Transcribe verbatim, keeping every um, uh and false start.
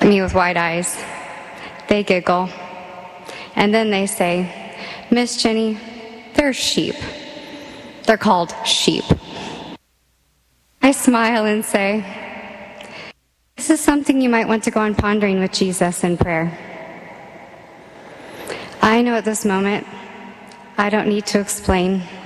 me with wide eyes. They giggle. And then they say, "Miss Jenny, they're sheep. They're called sheep." I smile and say, "This is something you might want to go on pondering with Jesus in prayer." I know at this moment, I don't need to explain